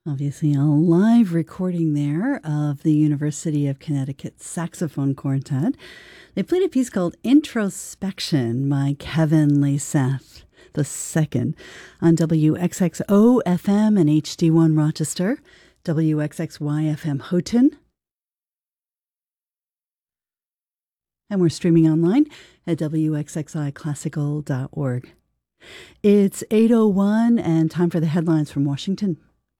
Obviously, a live recording there of the University of Connecticut Saxophone Quartet. They played a piece called Introspection by Kevin Laceth II on WXXO FM and HD1 Rochester, WXXY FM Houghton. And we're streaming online at WXXIClassical.org. It's 8:01 and time for the headlines from Washington.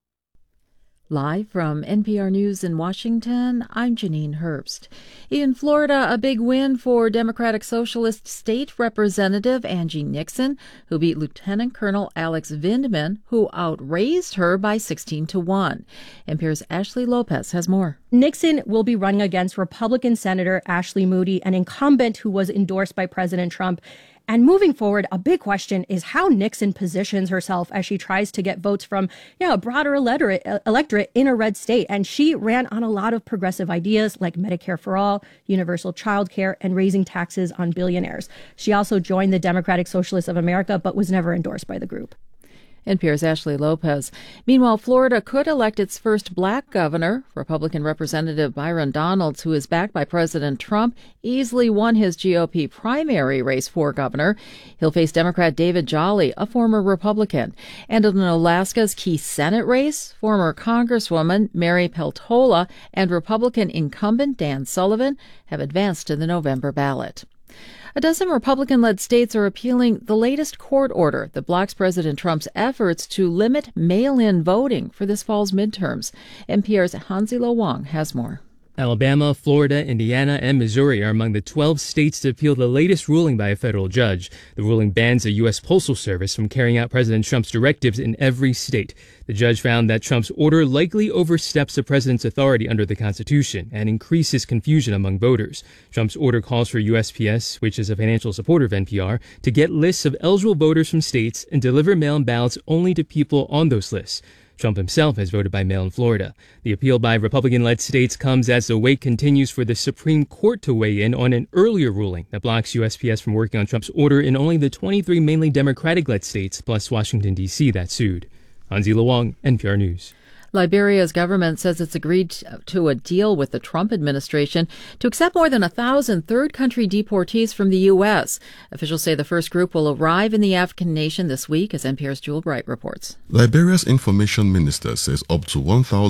Live from NPR News in Washington, I'm Janine Herbst. In Florida, a big win for Democratic Socialist State Representative Angie Nixon, who beat Lieutenant Colonel Alex Vindman, who outraised her by 16-1. NPR's Ashley Lopez has more. Nixon will be running against Republican Senator Ashley Moody, an incumbent who was endorsed by President Trump. And moving forward, a big question is how Nixon positions herself as she tries to get votes from, a broader electorate in a red state. And she ran on a lot of progressive ideas like Medicare for all, universal child care, and raising taxes on billionaires. She also joined the Democratic Socialists of America, but was never endorsed by the group. NPR's Ashley Lopez. Meanwhile, Florida could elect its first black governor. Republican Representative Byron Donalds, who is backed by President Trump, easily won his GOP primary race for governor. He'll face Democrat David Jolly, a former Republican. And in Alaska's key Senate race, former Congresswoman Mary Peltola and Republican incumbent Dan Sullivan have advanced to the November ballot. A dozen Republican-led states are appealing the latest court order that blocks President Trump's efforts to limit mail-in voting for this fall's midterms. NPR's Hansi-Lo Wang has more. Alabama, Florida, Indiana, and Missouri are among the 12 states to appeal the latest ruling by a federal judge. The ruling bans the U.S. Postal Service from carrying out President Trump's directives in every state. The judge found that Trump's order likely oversteps the president's authority under the Constitution and increases confusion among voters. Trump's order calls for USPS, which is a financial supporter of NPR, to get lists of eligible voters from states and deliver mail-in ballots only to people on those lists. Trump himself has voted by mail in Florida. The appeal by Republican-led states comes as the wait continues for the Supreme Court to weigh in on an earlier ruling that blocks USPS from working on Trump's order in only the 23 mainly Democratic-led states, plus Washington, D.C., that sued. Hansi-Lo Wang, NPR News. Liberia's government says it's agreed to a deal with the Trump administration to accept more than 1,000 third-country deportees from the U.S. Officials say the first group will arrive in the African nation this week, as NPR's Jewel Bright reports. Liberia's information minister says up to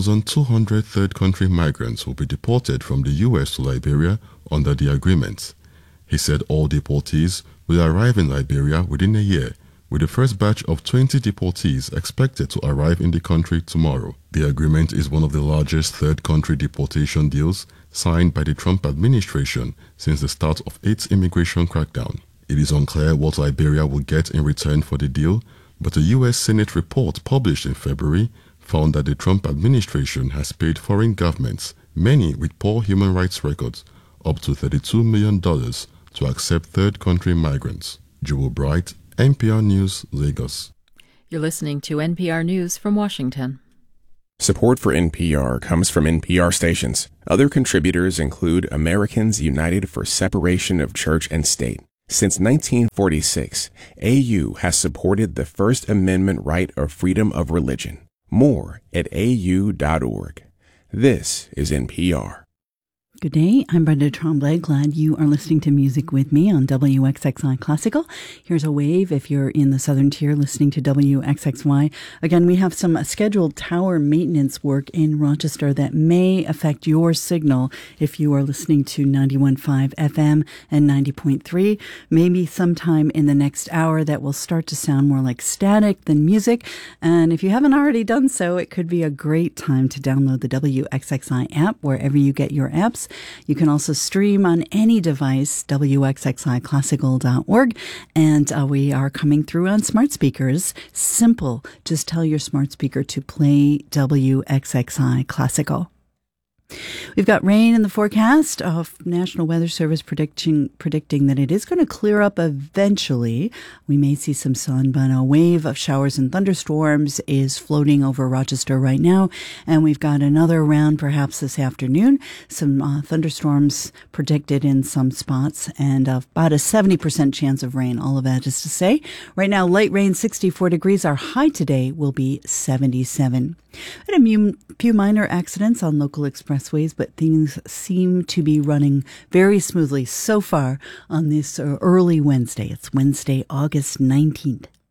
1,200 third-country migrants will be deported from the U.S. to Liberia under the agreement. He said all deportees will arrive in Liberia within a year, with the first batch of 20 deportees expected to arrive in the country tomorrow. The agreement is one of the largest third-country deportation deals signed by the Trump administration since the start of its immigration crackdown. It is unclear what Liberia will get in return for the deal, but a U.S. Senate report published in February found that the Trump administration has paid foreign governments, many with poor human rights records, up to $32 million to accept third-country migrants. Jewel Bright, NPR News, Lagos. You're listening to NPR News from Washington. Support for NPR comes from NPR stations. Other contributors include Americans United for Separation of Church and State. Since 1946, AU has supported the First Amendment right of freedom of religion. More at au.org. This is NPR. Good day, I'm Brenda Tremblay. Glad you are listening to Music with me on WXXI Classical. Here's a wave if you're in the southern tier listening to WXXY. Again, we have some scheduled tower maintenance work in Rochester that may affect your signal if you are listening to 91.5 FM and 90.3. Maybe sometime in the next hour that will start to sound more like static than music. And if you haven't already done so, it could be a great time to download the WXXI app wherever you get your apps. You can also stream on any device, WXXIClassical.org. And we are coming through on smart speakers. Simple. Just tell your smart speaker to play WXXI Classical. We've got rain in the forecast. National Weather Service predicting that it is going to clear up eventually. We may see some sun, but a wave of showers and thunderstorms is floating over Rochester right now. And we've got another round perhaps this afternoon. Some thunderstorms predicted in some spots and about a 70% chance of rain. All of that is to say. Right now, light rain, 64 degrees. Our high today will be 77. And a few minor accidents on local expressways, but things seem to be running very smoothly so far on this early Wednesday. It's Wednesday, August 19th.